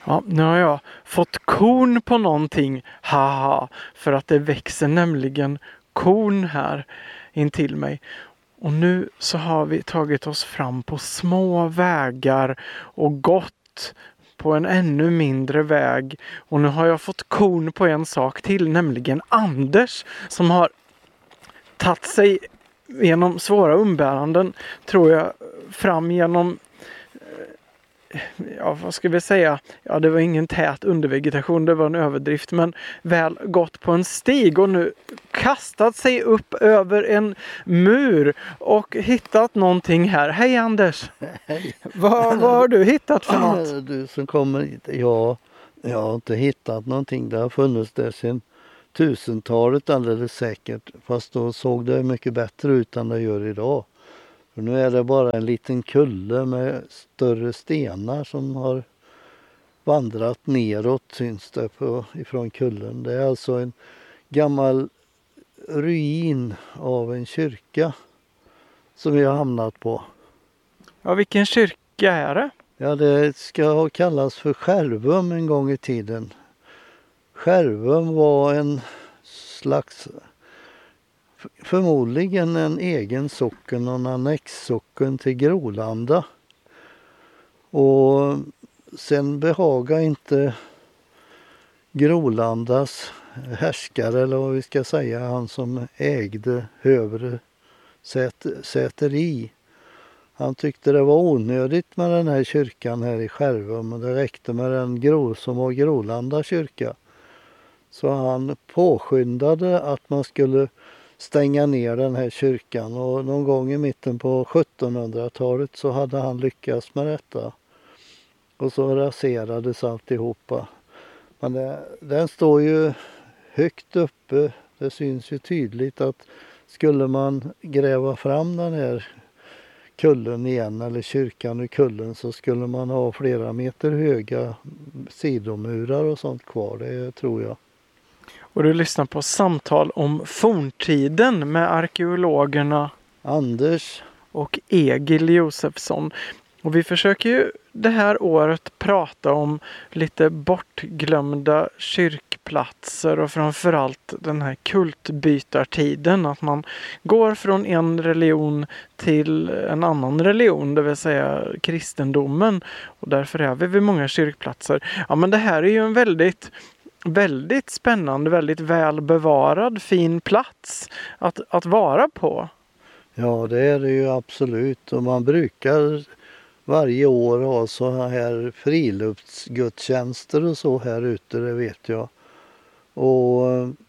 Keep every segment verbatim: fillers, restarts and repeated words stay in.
Ja, nu har jag fått korn på någonting, haha, för att det växer nämligen korn här intill mig. Och nu så har vi tagit oss fram på små vägar och gått på en ännu mindre väg. Och nu har jag fått korn på en sak till, nämligen Anders som har tagit sig genom svåra umbäranden, tror jag, fram genom, ja vad ska vi säga, ja det var ingen tät undervegetation, det var en överdrift, men väl gått på en stig och nu kastat sig upp över en mur och hittat någonting här. Hej Anders! Hej. Vad, vad har du hittat för något? Du som kommer hit, ja, jag har inte hittat någonting, det har funnits där sedan tusentalet alldeles säkert, fast då såg det mycket bättre ut än det gör idag. För nu är det bara en liten kulle med större stenar som har vandrat neråt, syns det på, ifrån kullen. Det är alltså en gammal ruin av en kyrka som vi har hamnat på. Ja, vilken kyrka är det? Ja, det ska ha kallats för Skärvum en gång i tiden. Skärvum var en slags, förmodligen en egen socken och en annexsocken till Grolanda. Och sen behaga inte Grolandas härskare, eller vad vi ska säga, han som ägde Hövre säteri. Han tyckte det var onödigt med den här kyrkan här i Skärvum, och det räckte med den gro, som var Grolanda kyrka. Så han påskyndade att man skulle stänga ner den här kyrkan, och någon gång i mitten på sjuttonhundratalet så hade han lyckats med detta. Och så raserades alltihopa. Men det, den står ju högt uppe, det syns ju tydligt att skulle man gräva fram den här kullen igen, eller kyrkan ur kullen, så skulle man ha flera meter höga sidomurar och sånt kvar, det tror jag. Och du lyssnar på samtal om forntiden med arkeologerna Anders och Egil Josefsson. Och vi försöker ju det här året prata om lite bortglömda kyrkplatser och framförallt den här kultbytartiden. Att man går från en religion till en annan religion, det vill säga kristendomen. Och därför är vi vid många kyrkplatser. Ja, men det här är ju en väldigt... väldigt spännande, väldigt väl bevarad, fin plats att, att vara på. Ja, det är det ju absolut, och man brukar varje år ha så här friluftsgudstjänster och så här ute, det vet jag. Och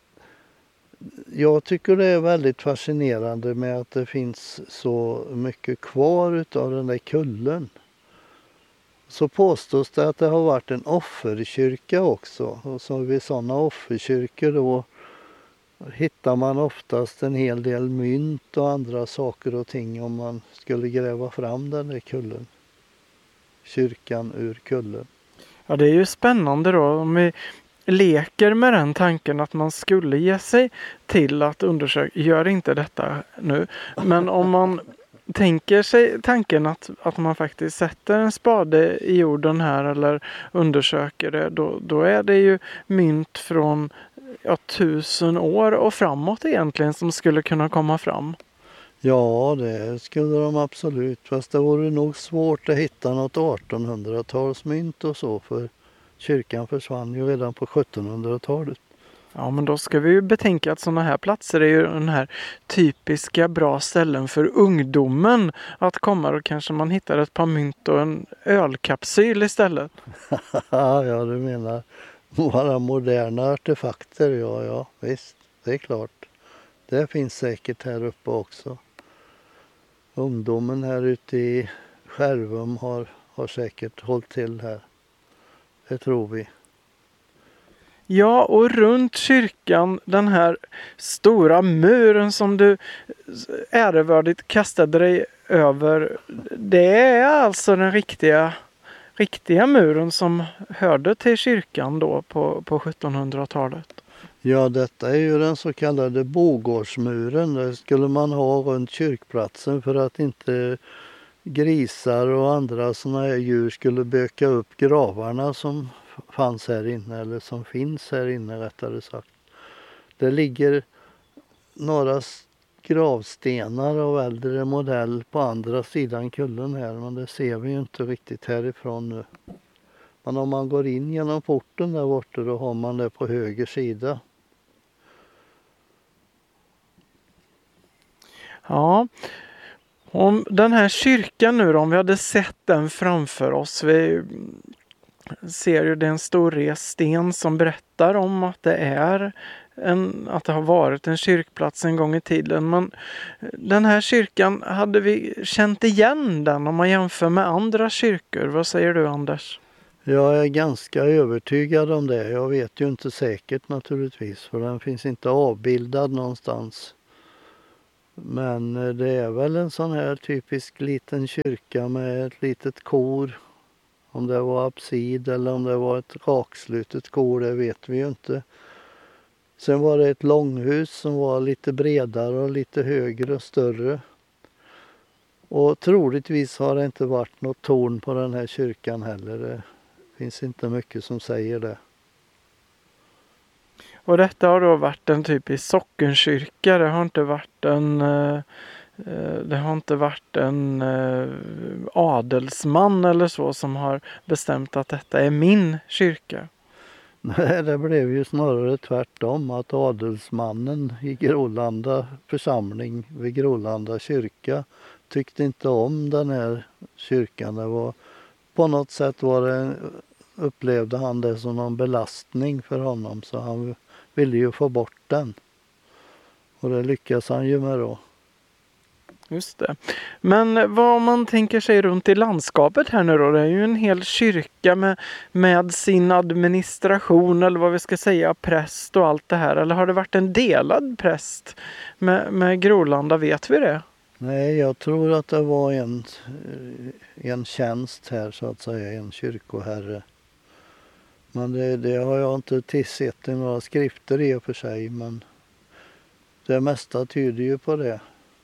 jag tycker det är väldigt fascinerande med att det finns så mycket kvar utav den där kullen. Så påstås det att det har varit en offerkyrka också, och så vid sådana offerkyrkor då hittar man oftast en hel del mynt och andra saker och ting om man skulle gräva fram den där kullen. Kyrkan ur kullen. Ja, det är ju spännande då om vi leker med den tanken att man skulle ge sig till att undersöka, gör inte detta nu, men om man tänker sig tanken att, att man faktiskt sätter en spade i jorden här eller undersöker det, då, då är det ju mynt från ja, tusen år och framåt egentligen som skulle kunna komma fram. Ja, det skulle de absolut, fast det vore nog svårt att hitta något artonhundratalsmynt och så, för kyrkan försvann ju redan på sjuttonhundratalet. Ja, men då ska vi ju betänka att sådana här platser är ju den här typiska bra ställen för ungdomen att komma, och kanske man hittar ett par mynt och en ölkapsyl istället. Ja, du menar våra moderna artefakter, ja, ja, visst, det är klart. Det finns säkert här uppe också. Ungdomen här ute i Skärvum har, har säkert hållit till här. Det tror vi. Ja, och runt kyrkan, den här stora muren som du ärevördigt kastade dig över, det är alltså den riktiga, riktiga muren som hörde till kyrkan då på, på sjuttonhundratalet. Ja, detta är ju den så kallade Bogårdsmuren. Det skulle man ha runt kyrkplatsen för att inte grisar och andra såna här djur skulle böka upp gravarna som fanns här inne, eller som finns här inne rättare sagt. Det ligger några gravstenar av äldre modell på andra sidan kullen här, men det ser vi ju inte riktigt härifrån nu. Men om man går in genom porten där borta, då har man det på höger sida. Ja, om den här kyrkan nu då, om vi hade sett den framför oss, vi ser ju det är en stor rest sten som berättar om att det är en, att det har varit en kyrkplats en gång i tiden. Men den här kyrkan, hade vi känt igen den om man jämför med andra kyrkor? Vad säger du, Anders? Jag är ganska övertygad om det. Jag vet ju inte säkert naturligtvis, för den finns inte avbildad någonstans. Men det är väl en sån här typisk liten kyrka med ett litet kor. Om det var absid eller om det var ett rakslutet kor, det vet vi ju inte. Sen var det ett långhus som var lite bredare och lite högre och större. Och troligtvis har det inte varit något torn på den här kyrkan heller. Det finns inte mycket som säger det. Och detta har då varit en typisk sockenkyrka. Det har inte varit en, eh, det har inte varit en eh, adelsman eller så som har bestämt att detta är min kyrka. Nej, det blev ju snarare tvärtom, att adelsmannen i Grålanda församling vid Grålanda kyrka tyckte inte om den här kyrkan. Det var, på något sätt var det, upplevde han det som någon belastning för honom, så han ville ju få bort den. Och det lyckas han ju med då. Just det. Men vad man tänker sig runt i landskapet här nu då, det är ju en hel kyrka med, med sin administration eller vad vi ska säga, präst och allt det här. Eller har det varit en delad präst med, med Grålanda, vet vi det? Nej, jag tror att det var en, en tjänst här så att säga, en kyrkoherre. Men det, det har jag inte sett i några skrifter i och för sig, men det mesta tyder ju på det.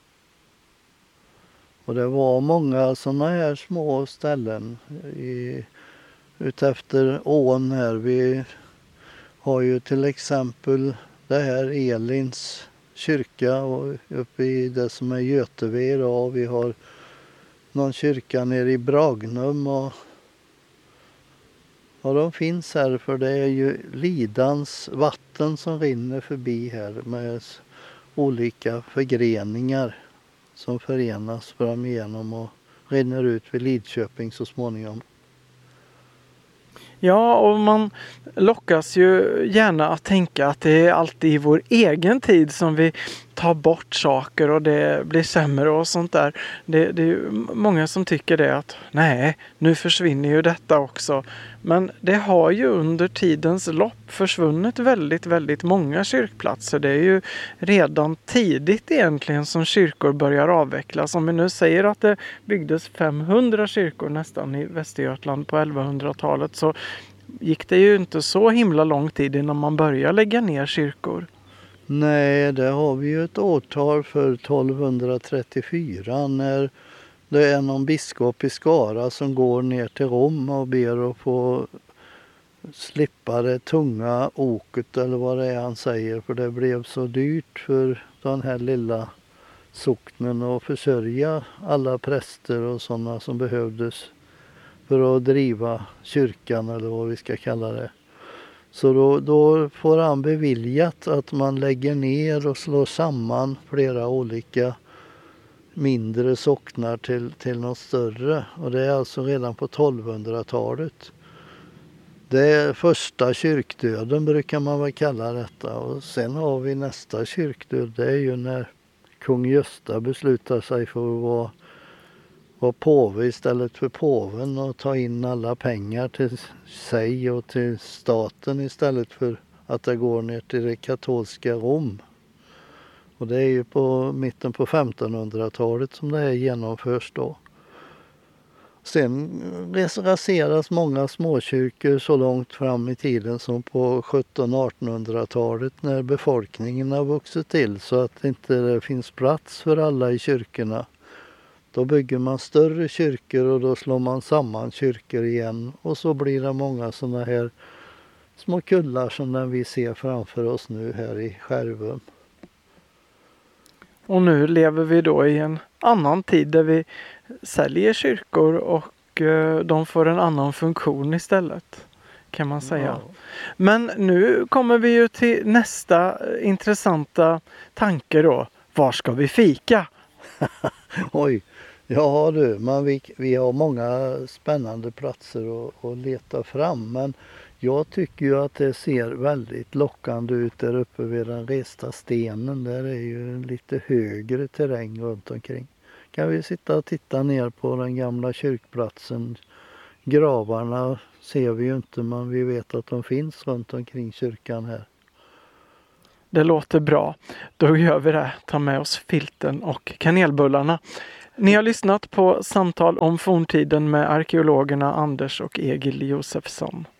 Och det var många sådana här små ställen i, utefter ån här. Vi har ju till exempel det här Elins kyrka och uppe i det som är Göteve idag. Vi har någon kyrka nere i Bragnum och ja, de finns här, för det är ju Lidans vatten som rinner förbi här med olika förgreningar som förenas fram igenom och rinner ut vid Lidköping så småningom. Ja, och man lockas ju gärna att tänka att det är alltid i vår egen tid som vi tar bort saker och det blir sämre och sånt där. Det, det är ju många som tycker det, att nej, nu försvinner ju detta också. Men det har ju under tidens lopp försvunnit väldigt, väldigt många kyrkplatser. Det är ju redan tidigt egentligen som kyrkor börjar avvecklas. Om vi nu säger att det byggdes femhundra kyrkor nästan i Västergötland på elvahundratalet, så gick det ju inte så himla lång tid innan man började lägga ner kyrkor. Nej, det har vi ju ett årtal för tolvhundratrettiofyra när det är någon biskop i Skara som går ner till Rom och ber att få slippa det tunga oket eller vad det är han säger, för det blev så dyrt för den här lilla socknen att försörja alla präster och sådana som behövdes för att driva kyrkan eller vad vi ska kalla det. Så då, då får han beviljat att man lägger ner och slår samman flera olika mindre socknar till, till något större. Och det är alltså redan på tolvhundratalet. Det är första kyrkdöden brukar man väl kalla detta. Och sen har vi nästa kyrkdöd. Det är ju när kung Gösta beslutar sig för att vara, vara påve istället för påven och ta in alla pengar till sig och till staten istället för att det går ner till det katolska Rom. Och det är ju på mitten på femtonhundratalet som det här genomförs då. Sen raseras många småkyrkor så långt fram i tiden som på sjuttonhundra-artonhundratalet när befolkningen har vuxit till så att det inte finns plats för alla i kyrkorna. Då bygger man större kyrkor och då slår man samman kyrkor igen. Och så blir det många sådana här små kullar som den vi ser framför oss nu här i Skärvum. Och nu lever vi då i en annan tid där vi säljer kyrkor och eh, de får en annan funktion istället, kan man säga. Ja. Men nu kommer vi ju till nästa intressanta tanke då. Var ska vi fika? Oj, ja du, man, vi, vi har många spännande platser att, att leta fram, men jag tycker ju att det ser väldigt lockande ut där uppe vid den resta stenen. Där är ju lite högre terräng runt omkring. Kan vi sitta och titta ner på den gamla kyrkplatsen. Gravarna ser vi ju inte, men vi vet att de finns runt omkring kyrkan här. Det låter bra. Då gör vi det. Ta med oss filten och kanelbullarna. Ni har lyssnat på samtal om forntiden med arkeologerna Anders och Egil Josefsson.